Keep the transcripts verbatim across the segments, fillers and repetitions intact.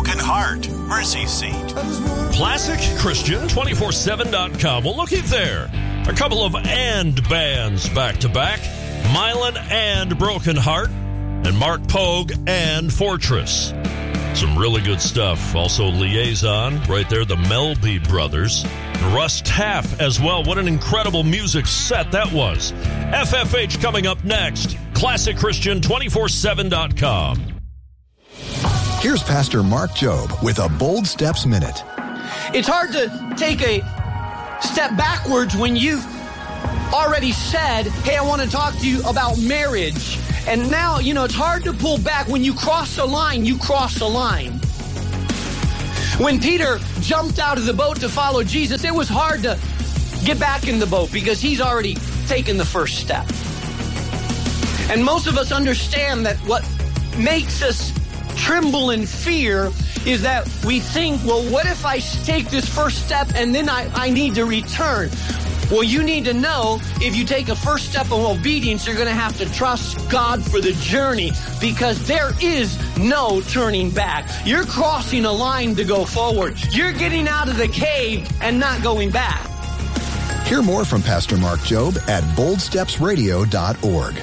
Broken Heart, Mercy Seat. Classic Christian two four seven dot com. Well, looky there. A couple of and bands back to back. Mylan and Broken Heart, and Mark Pogue and Fortress. Some really good stuff. Also Liaison, right there, the Melby Brothers. Russ Taff as well. What an incredible music set that was. F F H coming up next. Classic Christian two four seven dot com. Here's Pastor Mark Jobe with a Bold Steps Minute. It's hard to take a step backwards when you've already said, hey, I want to talk to you about marriage. And now, you know, it's hard to pull back. When you cross a line, you cross a line. When Peter jumped out of the boat to follow Jesus, it was hard to get back in the boat because he's already taken the first step. And most of us understand that what makes us tremble in fear is that we think, well, what if I take this first step and then I, I need to return? Well, you need to know if you take a first step of obedience, you're going to have to trust God for the journey because there is no turning back. You're crossing a line to go forward. You're getting out of the cave and not going back. Hear more from Pastor Mark Jobe at bold steps radio dot org.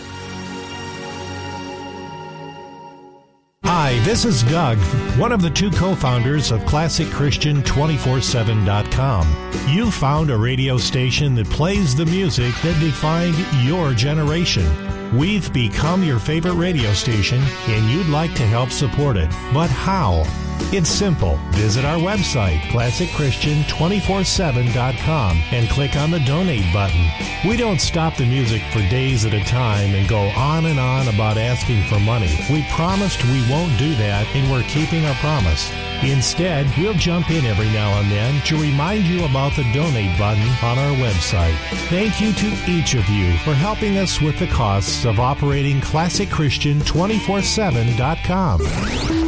Hi, this is Doug, one of the two co-founders of Classic Christian two four seven dot com. You found a radio station that plays the music that defined your generation. We've become your favorite radio station, and you'd like to help support it. But how? It's simple. Visit our website, classic christian two four seven dot com, and click on the donate button. We don't stop the music for days at a time and go on and on about asking for money. We promised we won't do that, and we're keeping our promise. Instead, we'll jump in every now and then to remind you about the donate button on our website. Thank you to each of you for helping us with the costs of operating Classic Christian two four seven dot com.